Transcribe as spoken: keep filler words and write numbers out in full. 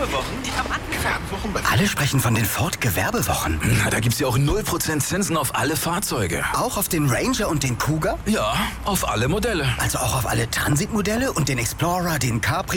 Gewerbewochen? Ich hab angefangen. Alle sprechen von den Ford Gewerbewochen. Na, da gibt's ja auch null Prozent Zinsen auf alle Fahrzeuge. Auch auf den Ranger und den Kuga? Ja, auf alle Modelle. Also auch auf alle Transitmodelle und den Explorer, den Capri